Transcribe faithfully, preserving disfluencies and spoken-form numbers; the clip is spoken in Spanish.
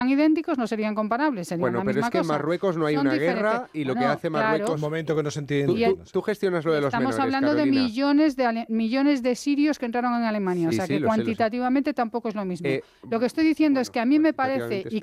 idénticos, no serían comparables, serían bueno, la pero misma es que en cosa. Marruecos no hay Son una diferentes. guerra y lo Bueno, que hace claro. Marruecos... Un momento que no se entiende. Tú, Y el- tú- tú gestionas lo de los Estamos menores, hablando Carolina. de millones de, ale- millones de sirios que entraron en Alemania, Sí, o sea sí, que lo sé, lo sé. cuantitativamente tampoco es lo mismo. Eh, lo que estoy diciendo bueno, es que a mí me parece, cuantitativamente y